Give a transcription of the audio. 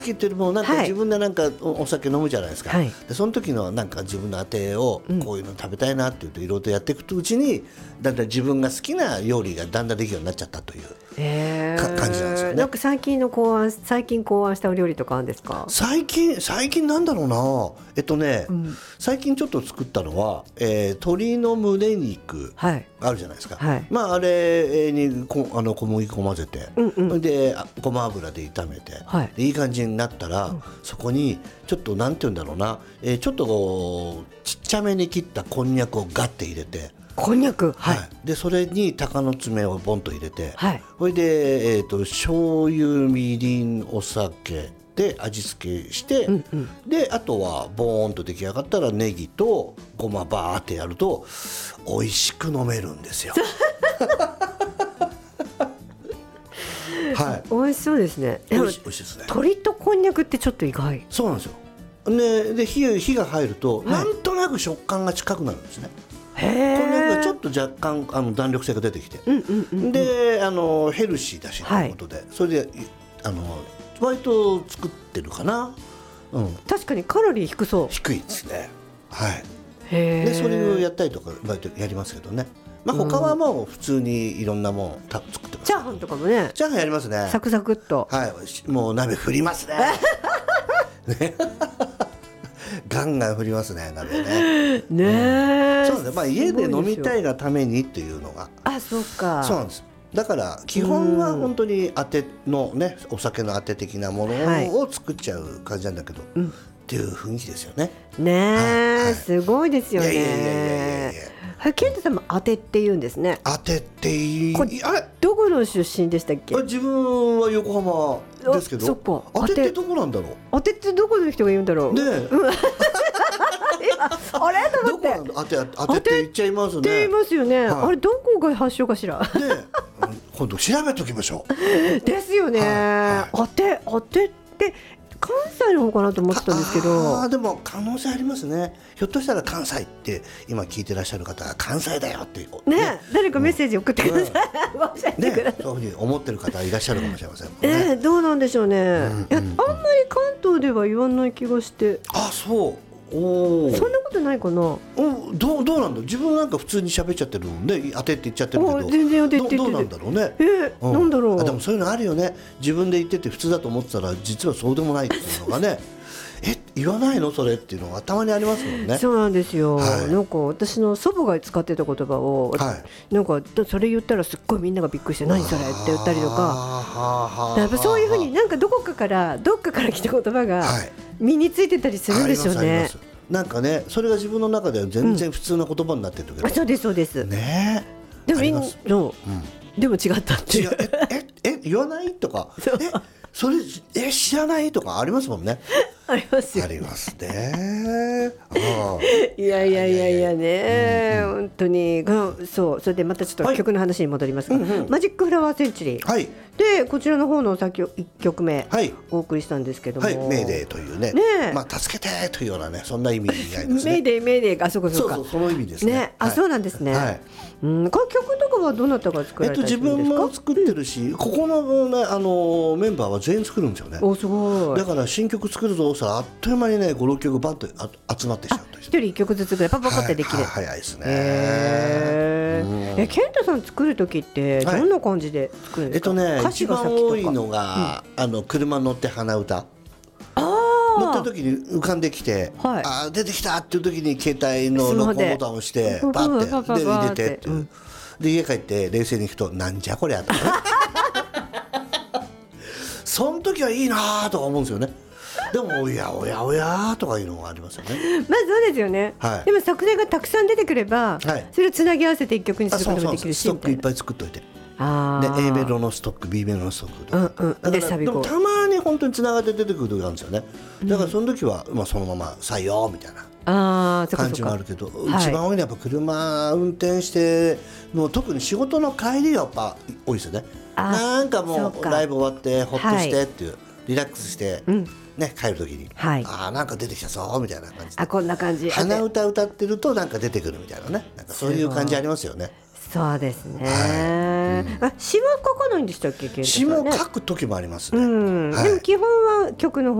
聞いてるもなんか自分でなんかお酒飲むじゃないですか、 はい、 でその時のなんか自分のあてをこういうの食べたいなって言うといろいろとやっていくうちにだんだん自分が好きな料理がだんだんできるようになっちゃったという感じなんですよね。 なんか最近考案したお料理とかあるんですか？ 最近なんだろうな、最近ちょっと作ったのは、鶏の胸肉、 はい、 あるじゃないですか、 はい、 あれに小麦粉混ぜて、でごま油で炒めて、 はい、 いい感じになったら、そこにちょっとなんて言うんだろうな、ちょっとこうちっちゃめに切ったこんにゃくをガッて入れて、 こんにゃく、 はい、でそれに鷹の爪をボンと入れて、 はい、 それで、醤油みりんお酒で味付けして、であとはボーンと出来上がったらネギとごまバーってやると美味しく飲めるんですよはい、 美味しそうですね。 美味しいですね。 鶏とこんにゃくってちょっと意外。 そうなんですよ。で火が入ると、なんとなく食感が近くなるんですね。こんにゃくがちょっと若干弾力性が出てきて、でヘルシーだしということで、それで割と作ってるかな、 確かにカロリー低そう。 低いですね。はい。でそれをやったりとか割とやりますけどね。他はもう普通にいろんなもの作ってます。 チャーハンとかもね。 チャーハンやりますね。 サクサクっと。 はい。もう鍋振りますね。ねガンガン振りますね、鍋ね。 ね、 そうですね。家で飲みたいがためにっていうのが。 そうか。 そうなんです。だから基本は本当にあてのね、お酒のあて的なものを作っちゃう感じなんだけど、っていう雰囲気ですよね。 ね、すごいですよね。健太さんもあてって言うんですね。 あてっていい。 どこの出身でしたっけ？ 自分は横浜ですけど。 そっか。 あてってどこなんだろう。 あてってどこの人が言うんだろう。ね。あれと思って。 あてって言っちゃいますね。 って言いますよね。あれどこが発祥かしら。 ね。今度調べときましょう。ですよね。あてって関西の方かなと思ってたんですけど。 でも可能性ありますね。ひょっとしたら関西って今聞いてらっしゃる方は関西だよってね、誰かメッセージ送ってください。 そういうふうに思ってる方いらっしゃるかもしれません。 どうなんでしょうね。あんまり関東では言わない気がして。 そう。そんなことないかな。 どうなんだ。自分なんか普通に喋っちゃってるもんね。当てって言っちゃってるけど。 全然当てってどうなんだろうね。 なんだろう。 でもそういうのあるよね。自分で言ってて普通だと思ってたら実はそうでもないっていうのがね。言わないのそれっていうのがたまにありますもんね。 そうなんですよ。なんか私の祖母が使ってた言葉を、なんかそれ言ったらすっごいみんながびっくりして何それって言ったりとか、やっぱそういうふうになんかどっかから来た言葉が身についてたりするんでしょうね。 なんかね、それが自分の中では全然普通の言葉になってるけど。 そうですそうです。 ね。 でもでも違ったっていう。 言わないとか。それ知らないとかありますもんね。 ありますよ。 ありますね。 いやね、本当にそれでまたちょっと曲の話に戻りますが、マジックフラワーセンチュリーでこちらの方の1曲目お送りしたんですけども、 メイデーというね、助けてというようなね、そんな意味ですね。 メイデー、そうその意味ですね。 そうなんですね。この曲とかはどなたが作られたりするんですか？ 自分も作ってるし、ここのメンバーは全員作るんですよね。 すごい。 だから新曲作るぞあっという間にね5、6曲バンと集まってきちゃうという。 一人1曲ずつぐらいパパってできる。 早いですね。 健太さん作る時ってどんな感じで作るんですか？ 一番多いのが車乗って鼻歌。乗った時に浮かんできて、出てきたっていう時に携帯の録音ボタンを押してパッて入れてっていう。で家帰って冷静に行くとなんじゃこりゃとかね。その時はいいなとか思うんですよね。でもおやとかいうのがありますよね。 そうですよね。でも作例がたくさん出てくれば、それをつなぎ合わせて一曲にすることもできるし、 ストックいっぱい作っといて。A メロのストック B メロのストックでもたまに本当につながって出てくる時があるんですよね。だからその時はそのまま採用みたいな感じもあるけど、一番多いのはやっぱ車運転しての特に仕事の帰りがやっぱ多いですよね。なんかもうライブ終わってホッとしてっていうリラックスして帰る時になんか出てきたぞみたいな感じで、 こんな感じ鼻歌歌ってるとなんか出てくるみたいなね、なんかそういう感じありますよね。 そうですね。 詩は書かないんでしたっけ、 詩も書く時もありますね、 でも基本は曲の方